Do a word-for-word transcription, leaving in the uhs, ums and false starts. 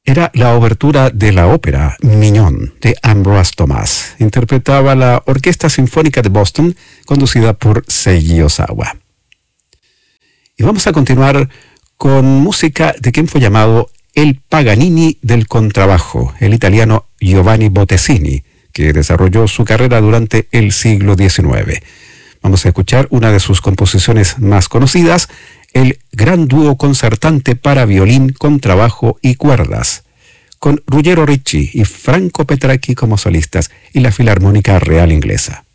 Era la obertura de la ópera Mignon de Ambroise Thomas. Interpretaba la Orquesta Sinfónica de Boston, conducida por Seiji Ozawa. Y vamos a continuar con música de quien fue llamado el Paganini del contrabajo, el italiano Giovanni Bottesini, que desarrolló su carrera durante el siglo diecinueve. Vamos a escuchar una de sus composiciones más conocidas, el gran dúo concertante para violín, contrabajo y cuerdas, con Ruggero Ricci y Franco Petracchi como solistas y la Filarmónica Real Inglesa.